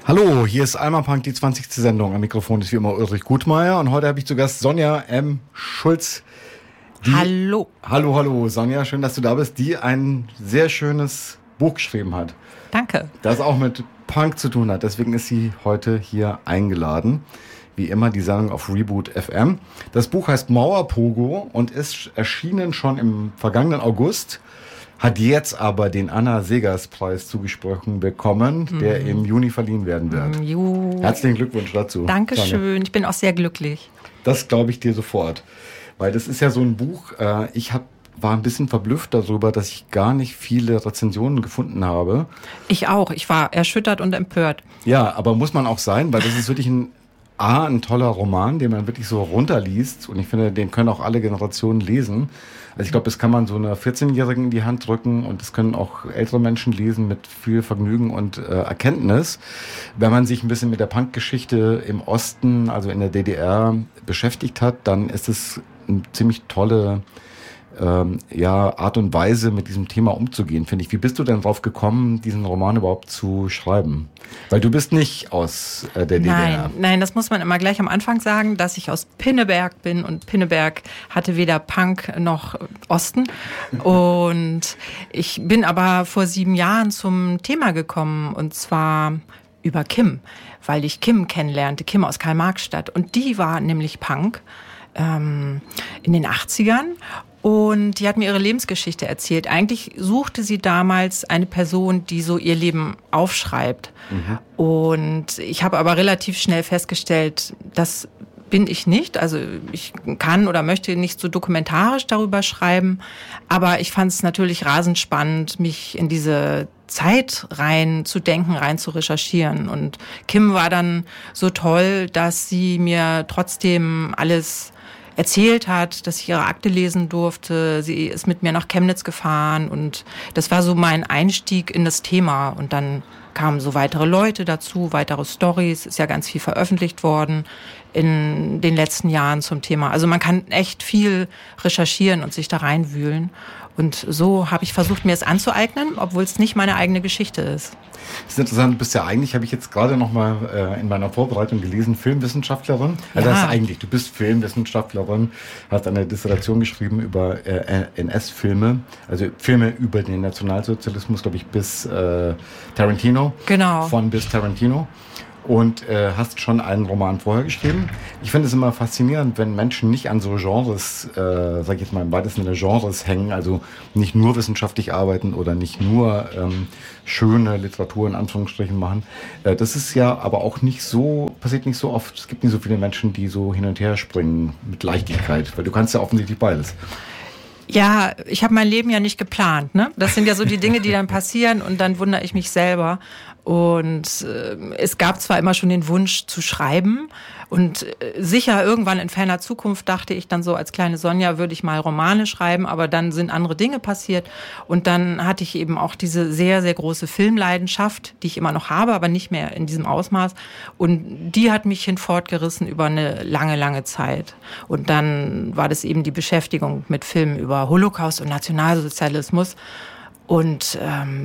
Hallo, hier ist Alma Punk, die 20. Sendung. Am Mikrofon ist wie immer Ulrich Gutmeier und heute habe ich zu Gast Sonja M. Schulz. Hallo. Hallo, Sonja, schön, dass du da bist, die ein sehr schönes Buch geschrieben hat. Danke. Das auch mit Punk zu tun hat. Deswegen ist sie heute hier eingeladen. Wie immer die Sendung auf Reboot FM. Das Buch heißt Mauerpogo und ist erschienen schon im vergangenen August. Hat jetzt aber den Anna-Seghers-Preis zugesprochen bekommen, der im Juni verliehen werden wird. Herzlichen Glückwunsch dazu. Dankeschön, ich bin auch sehr glücklich. Das glaube ich dir sofort. Weil das ist ja so ein Buch, war ein bisschen verblüfft darüber, dass ich gar nicht viele Rezensionen gefunden habe. Ich auch, ich war erschüttert und empört. Ja, aber muss man auch sein, weil das ist wirklich ein toller Roman, den man wirklich so runterliest. Und ich finde, den können auch alle Generationen lesen. Also ich glaube, das kann man so einer 14-Jährigen in die Hand drücken und das können auch ältere Menschen lesen mit viel Vergnügen und Erkenntnis. Wenn man sich ein bisschen mit der Punkgeschichte im Osten, also in der DDR, beschäftigt hat, dann ist es eine ziemlich tolle Art und Weise, mit diesem Thema umzugehen, finde ich. Wie bist du denn drauf gekommen, diesen Roman überhaupt zu schreiben? Weil du bist nicht aus der DDR. Nein, das muss man immer gleich am Anfang sagen, dass ich aus Pinneberg bin und Pinneberg hatte weder Punk noch Osten. Und ich bin aber vor 7 Jahren zum Thema gekommen und zwar über Kim, weil ich Kim kennenlernte, Kim aus Karl-Marx-Stadt. Und die war nämlich Punk in den 80ern. Und die hat mir ihre Lebensgeschichte erzählt. Eigentlich suchte sie damals eine Person, die so ihr Leben aufschreibt. Mhm. Und ich habe aber relativ schnell festgestellt, das bin ich nicht. Also ich kann oder möchte nicht so dokumentarisch darüber schreiben. Aber ich fand es natürlich rasend spannend, mich in diese Zeit rein zu denken, rein zu recherchieren. Und Kim war dann so toll, dass sie mir trotzdem alles erzählt hat, dass ich ihre Akte lesen durfte. Sie ist mit mir nach Chemnitz gefahren und das war so mein Einstieg in das Thema. Und dann kamen so weitere Leute dazu, weitere Storys. Ist ja ganz viel veröffentlicht worden in den letzten Jahren zum Thema. Also man kann echt viel recherchieren und sich da reinwühlen. Und so habe ich versucht, mir es anzueignen, obwohl es nicht meine eigene Geschichte ist. Das ist interessant, du bist ja eigentlich, habe ich jetzt gerade noch mal in meiner Vorbereitung gelesen, Filmwissenschaftlerin. Also das ist eigentlich, du bist Filmwissenschaftlerin, hast eine Dissertation geschrieben über NS-Filme, also Filme über den Nationalsozialismus, glaube ich, bis Tarantino. Genau. Von bis Tarantino. Und hast schon einen Roman vorher geschrieben. Ich finde es immer faszinierend, wenn Menschen nicht an so Genres, sag ich jetzt mal im weitesten Sinne Genres hängen, also nicht nur wissenschaftlich arbeiten oder nicht nur schöne Literatur in Anführungsstrichen machen. Das ist ja aber auch nicht so, passiert nicht so oft. Es gibt nicht so viele Menschen, die so hin und her springen mit Leichtigkeit, weil du kannst ja offensichtlich beides. Ja, ich habe mein Leben ja nicht geplant, ne? Das sind ja so die Dinge, die dann passieren und dann wundere ich mich selber. Und es gab zwar immer schon den Wunsch zu schreiben und sicher irgendwann in ferner Zukunft dachte ich dann so als kleine Sonja würde ich mal Romane schreiben, aber dann sind andere Dinge passiert und dann hatte ich eben auch diese sehr, sehr große Filmleidenschaft, die ich immer noch habe, aber nicht mehr in diesem Ausmaß und die hat mich hinfortgerissen über eine lange, lange Zeit und dann war das eben die Beschäftigung mit Filmen über Holocaust und Nationalsozialismus. Und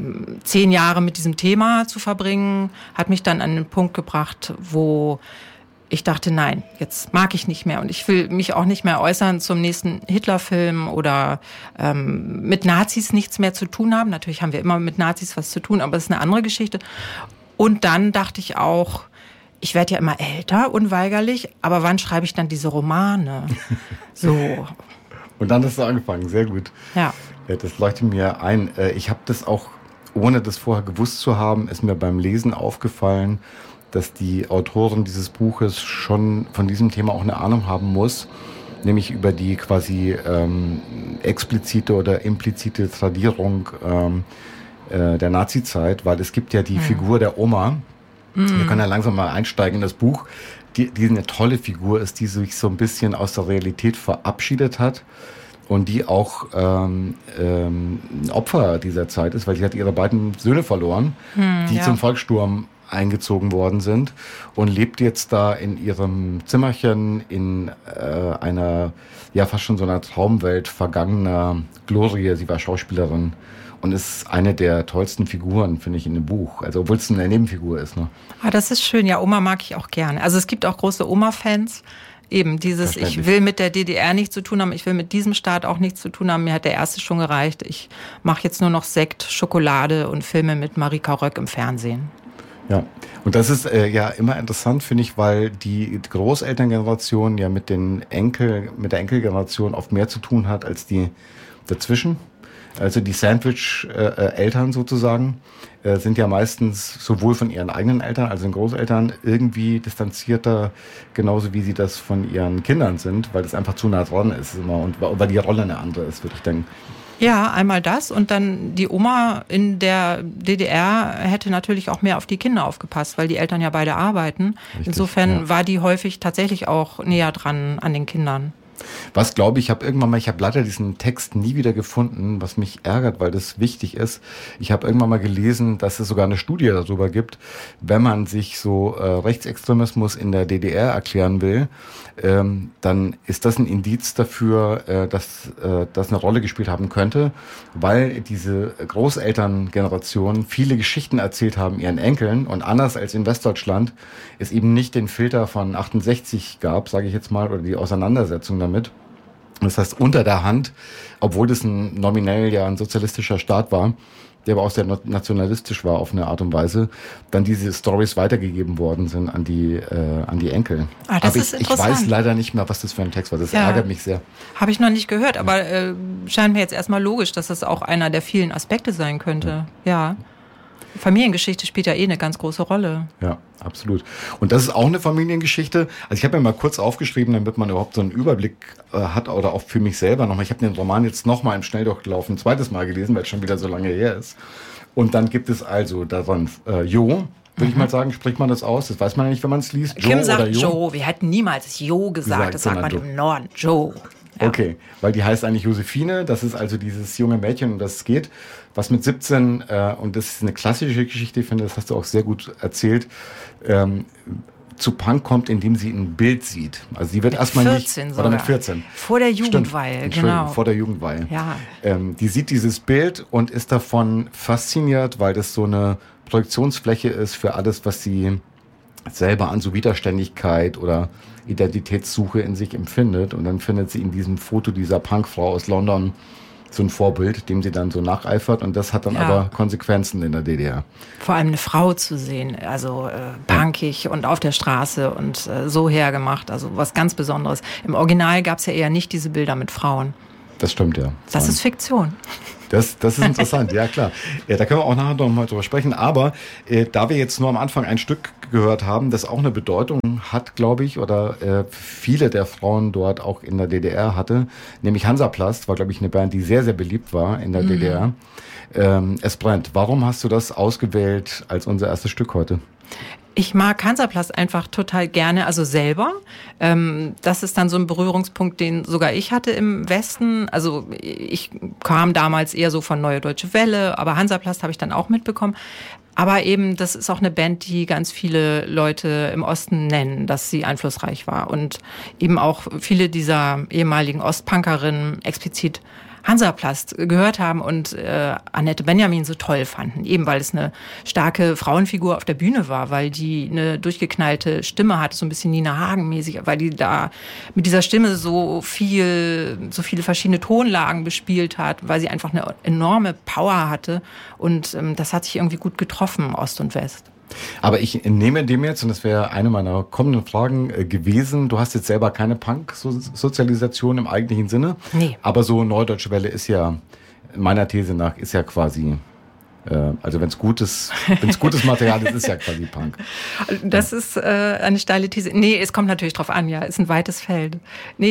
10 Jahre mit diesem Thema zu verbringen, hat mich dann an den Punkt gebracht, wo ich dachte, nein, jetzt mag ich nicht mehr. Und ich will mich auch nicht mehr äußern zum nächsten Hitlerfilm oder mit Nazis nichts mehr zu tun haben. Natürlich haben wir immer mit Nazis was zu tun, aber das ist eine andere Geschichte. Und dann dachte ich auch, ich werde ja immer älter, unweigerlich, aber wann schreibe ich dann diese Romane? So. Und dann hast du angefangen, sehr gut. Ja. Das leuchtet mir ein. Ich habe das auch, ohne das vorher gewusst zu haben, ist mir beim Lesen aufgefallen, dass die Autorin dieses Buches schon von diesem Thema auch eine Ahnung haben muss, nämlich über die quasi explizite oder implizite Tradierung der Nazizeit, weil es gibt ja die Figur der Oma. Wir können ja langsam mal einsteigen in das Buch. Die eine tolle Figur ist, die sich so ein bisschen aus der Realität verabschiedet hat. Und die auch Opfer dieser Zeit ist, weil sie hat ihre beiden Söhne verloren, die zum Volkssturm eingezogen worden sind und lebt jetzt da in ihrem Zimmerchen in einer, ja fast schon so einer Traumwelt vergangener Glorie. Sie war Schauspielerin und ist eine der tollsten Figuren, finde ich, in dem Buch. Also obwohl es eine Nebenfigur ist. Ne? Das ist schön. Ja, Oma mag ich auch gerne. Also es gibt auch große Oma-Fans. Eben dieses, ich will mit der DDR nichts zu tun haben, ich will mit diesem Staat auch nichts zu tun haben. Mir hat der erste schon gereicht. Ich mache jetzt nur noch Sekt, Schokolade und Filme mit Marika Röck im Fernsehen. Ja, und das ist ja immer interessant, finde ich, weil die Großelterngeneration ja mit der Enkelgeneration oft mehr zu tun hat als die dazwischen. Also die Sandwich-Eltern sozusagen sind ja meistens sowohl von ihren eigenen Eltern, also den Großeltern, irgendwie distanzierter, genauso wie sie das von ihren Kindern sind, weil das einfach zu nah dran ist immer und weil die Rolle eine andere ist, würde ich denken. Ja, einmal das und dann die Oma in der DDR hätte natürlich auch mehr auf die Kinder aufgepasst, weil die Eltern ja beide arbeiten. Richtig, insofern war die häufig tatsächlich auch näher dran an den Kindern. Was glaube ich, ich habe leider diesen Text nie wieder gefunden, was mich ärgert, weil das wichtig ist. Ich habe irgendwann mal gelesen, dass es sogar eine Studie darüber gibt, wenn man sich so Rechtsextremismus in der DDR erklären will, dann ist das ein Indiz dafür, dass das eine Rolle gespielt haben könnte, weil diese Großelterngeneration viele Geschichten erzählt haben ihren Enkeln und anders als in Westdeutschland es eben nicht den Filter von 68 gab, sage ich jetzt mal, oder die Auseinandersetzung damit. Das heißt, unter der Hand, obwohl das nominell ja ein sozialistischer Staat war, der aber auch sehr nationalistisch war auf eine Art und Weise, dann diese Storys weitergegeben worden sind an die Enkel. Das ist ich weiß leider nicht mehr, was das für ein Text war. Das ärgert mich sehr. Habe ich noch nicht gehört, aber scheint mir jetzt erstmal logisch, dass das auch einer der vielen Aspekte sein könnte. Ja. Familiengeschichte spielt ja eine ganz große Rolle. Ja, absolut. Und das ist auch eine Familiengeschichte. Also ich habe mir mal kurz aufgeschrieben, damit man überhaupt so einen Überblick hat oder auch für mich selber nochmal. Ich habe den Roman jetzt nochmal im Schnelldurchlauf ein zweites Mal gelesen, weil es schon wieder so lange her ist. Und dann gibt es also daran Jo, würde ich mal sagen, spricht man das aus? Das weiß man ja nicht, wenn man es liest. Kim sagt Jo. Wir hätten niemals Jo gesagt. Das sagt man im Norden. Jo. Ja. Okay, weil die heißt eigentlich Josephine, das ist also dieses junge Mädchen, um das es geht, was mit 17, und das ist eine klassische Geschichte, ich finde, das hast du auch sehr gut erzählt, zu Punk kommt, indem sie ein Bild sieht. Also sie wird erstmal nicht, oder mit 14. Vor der Jugendweihe, genau. Vor der Jugendweihe. Ja. Die sieht dieses Bild und ist davon fasziniert, weil das so eine Projektionsfläche ist für alles, was sie selber an so Widerständigkeit oder Identitätssuche in sich empfindet. Und dann findet sie in diesem Foto dieser Punkfrau aus London so ein Vorbild, dem sie dann so nacheifert. Und das hat dann aber Konsequenzen in der DDR. Vor allem eine Frau zu sehen, also punkig und auf der Straße und so hergemacht, also was ganz Besonderes. Im Original gab es ja eher nicht diese Bilder mit Frauen. Das stimmt, ja. Das ist Fiktion. Das ist interessant, ja klar. Da können wir auch nachher noch mal drüber sprechen. Aber da wir jetzt nur am Anfang ein Stück gehört haben, das auch eine Bedeutung hat, glaube ich, oder viele der Frauen dort auch in der DDR hatte, nämlich Hansaplast, war, glaube ich, eine Band, die sehr, sehr beliebt war in der DDR. Es brennt. Warum hast du das ausgewählt als unser erstes Stück heute? Ich mag Hansaplast einfach total gerne, also selber. Das ist dann so ein Berührungspunkt, den sogar ich hatte im Westen. Also ich kam damals eher so von Neue Deutsche Welle, aber Hansaplast habe ich dann auch mitbekommen. Aber eben, das ist auch eine Band, die ganz viele Leute im Osten nennen, dass sie einflussreich war. Und eben auch viele dieser ehemaligen Ostpunkerinnen explizit Hansaplast gehört haben und Annette Benjamin so toll fanden. Eben weil es eine starke Frauenfigur auf der Bühne war, weil die eine durchgeknallte Stimme hatte, so ein bisschen Nina Hagen-mäßig, weil die da mit dieser Stimme so viele verschiedene Tonlagen bespielt hat, weil sie einfach eine enorme Power hatte. Und das hat sich irgendwie gut getroffen, Ost und West. Aber ich nehme dem jetzt, und das wäre eine meiner kommenden Fragen gewesen, du hast jetzt selber keine Punk-Sozialisation im eigentlichen Sinne. Nee. Aber so Neudeutsche Welle ist ja, meiner These nach, ist ja quasi, also wenn es gutes Material ist, ist ja quasi Punk. Das ist eine steile These. Nee, es kommt natürlich drauf an, ja, ist ein weites Feld. Nee,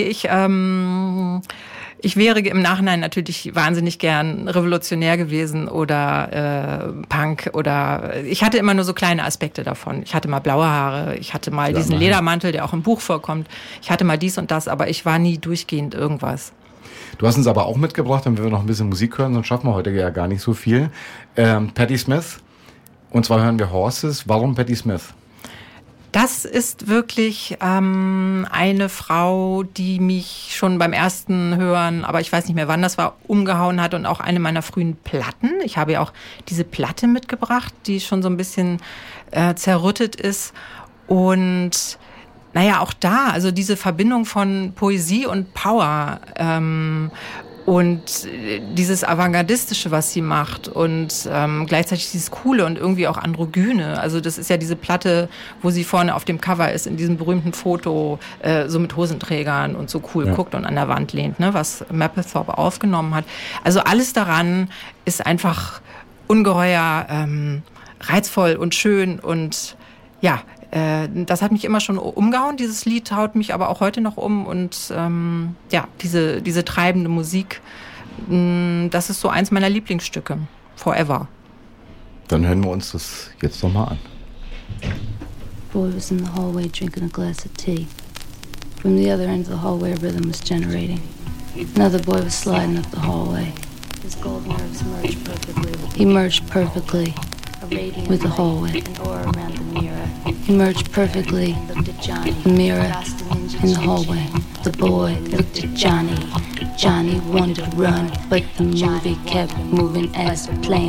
ich wäre im Nachhinein natürlich wahnsinnig gern revolutionär gewesen oder Punk oder ich hatte immer nur so kleine Aspekte davon. Ich hatte mal blaue Haare, ich hatte mal diesen Ledermantel, der auch im Buch vorkommt. Ich hatte mal dies und das, aber ich war nie durchgehend irgendwas. Du hast uns aber auch mitgebracht, dann werden wir noch ein bisschen Musik hören, sonst schaffen wir heute ja gar nicht so viel. Patti Smith, und zwar hören wir Horses. Warum Patti Smith? Das ist wirklich eine Frau, die mich schon beim ersten Hören, aber ich weiß nicht mehr wann das war, umgehauen hat und auch eine meiner frühen Platten. Ich habe ja auch diese Platte mitgebracht, die schon so ein bisschen zerrüttet ist. Und naja, auch da, also diese Verbindung von Poesie und Power und dieses Avantgardistische, was sie macht und gleichzeitig dieses Coole und irgendwie auch Androgyne. Also das ist ja diese Platte, wo sie vorne auf dem Cover ist, in diesem berühmten Foto, so mit Hosenträgern und so cool guckt und an der Wand lehnt, ne, was Mapplethorpe aufgenommen hat. Also alles daran ist einfach ungeheuer reizvoll und schön und ja, das hat mich immer schon umgehauen. Dieses Lied haut mich aber auch heute noch um und ja, diese treibende Musik, das ist so eins meiner Lieblingsstücke. Forever. Dann hören wir uns das jetzt nochmal an. Boy was in the hallway drinking a glass of tea. From the other end of the hallway, a rhythm was generating. Another boy was sliding up the hallway. His gold nerves merged perfectly. He merged perfectly with the hallway. He merged perfectly. The mirror in the hallway. The boy looked at Johnny. Johnny wanted to run, but the movie kept moving as planned.